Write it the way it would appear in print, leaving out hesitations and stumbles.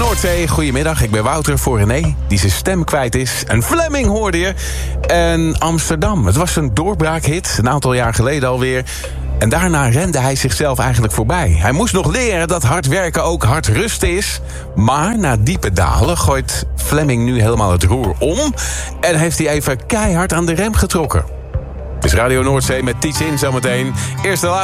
Noordzee, goedemiddag. Ik ben Wouter voor René, die zijn stem kwijt is. Een Fleming hoorde je. En Amsterdam, het was een doorbraakhit, een aantal jaar geleden alweer. En daarna rende hij zichzelf eigenlijk voorbij. Hij moest nog leren dat hard werken ook hard rusten is. Maar na diepe dalen gooit Fleming nu helemaal het roer om. En heeft hij even keihard aan de rem getrokken. Het is Radio Noordzee met Tietz in zometeen. Eerste